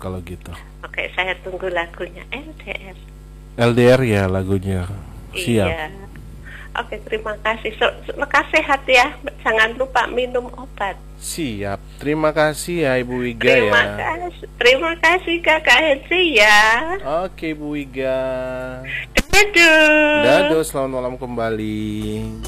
kalau gitu. Oke, saya tunggu lagunya LDR. LDR ya lagunya. Siap. Iya. Oke, terima kasih. Lekas sehat ya. Jangan lupa minum obat. Siap. Terima kasih ya Ibu Wiga Terima ya. kasih. Terima kasih Kakak Henry ya. Oke Ibu Wiga. Dadah. Dadah, selamat malam kembali.